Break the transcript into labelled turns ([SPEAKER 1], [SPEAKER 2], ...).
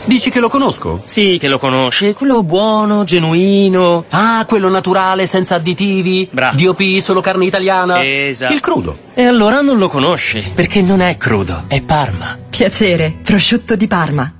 [SPEAKER 1] Dici che lo conosco?
[SPEAKER 2] Sì, che lo conosci. Quello buono, genuino.
[SPEAKER 1] Ah, quello naturale, senza additivi.
[SPEAKER 2] Bravo.
[SPEAKER 1] DOP, solo carne italiana.
[SPEAKER 2] Esatto.
[SPEAKER 1] Il crudo.
[SPEAKER 2] E allora non lo conosci, perché non è crudo, è Parma.
[SPEAKER 3] Piacere, prosciutto di Parma.